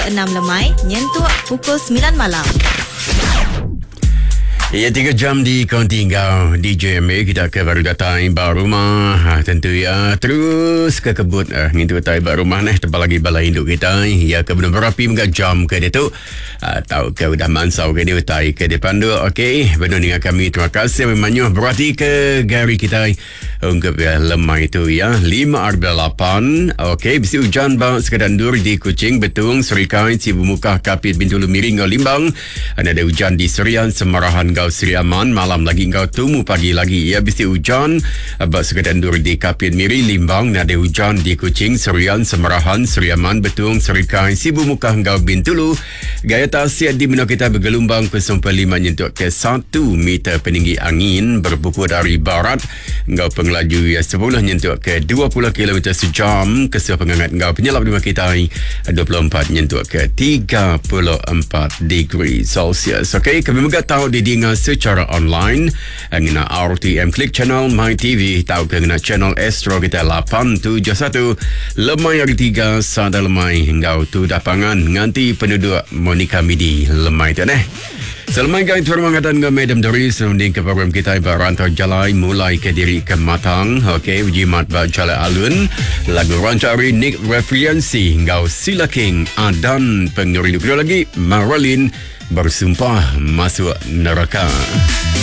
6 lemai nyentuh pukul 9 malam. Ya, 3 jam di kaunti kau DJMA. Kita ke baru datang bawah rumah. Tentu ya, terus ke kebut ngintu tai bawah rumah nih. Tebal lagi balai induk kita. Ya, ke benar berapi mga jam ke dia tu. Tahu ke udah mansau ke dia tai ke depan tu. Okey, benar dengan kami. Terima kasih memangnya berarti ke gari kita. Ungkap lemah itu ya 5/8. Okey, bisi hujan bang sekadar dur di Kuching, Betung, Serikai, Cibumuka, Kapit, Bintulu, Miring, Limbang. Ada hujan di Serian, Semarahan, Gau Seri Aman. Malam lagi Gau Tumu, pagi lagi ya bisi hujan bang sekadar dur di Kapit, Miri, Limbang. Ada hujan di Kuching, Serian, Semarahan, Seri Aman, Betung, Serikai, Cibumuka, Gau Bintulu. Gaya tasya di mana kita bergelombang 0.5 nyentuh ke 1 meter peninggi angin berbuku dari barat. Gau laju ya 10 nyentuh ke 20 km sejam. Kesuh penghangat ngau penyelap rumah kita 24 nyentuh ke 34 degree Celsius. Okey, kami juga tahu didengar secara online ngena RTM Klik channel My TV, tahu ke ngena channel Astro kita 871 lemai hari 3 sada lemai ngau tu dapangan nganti penduduk Monica Midi lemai tu Selamat kali tuan mengatakan ke Madam Doris Selamat ke program kita Berantau Jalai mulai ke diri ke matang. Okey, Jimat Jalai Alun. Lagu rancari Nick Referensi Ngau Sila King dan pengeri kedua lagi Marilyn bersumpah masuk neraka.